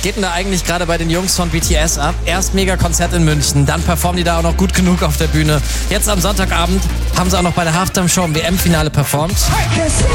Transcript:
Was geht denn da eigentlich gerade bei den Jungs von BTS ab? Erst Mega-Konzert in München, dann performen die da auch noch gut genug auf der Bühne. Jetzt am Sonntagabend haben sie auch noch bei der Halftime-Show im WM-Finale performt.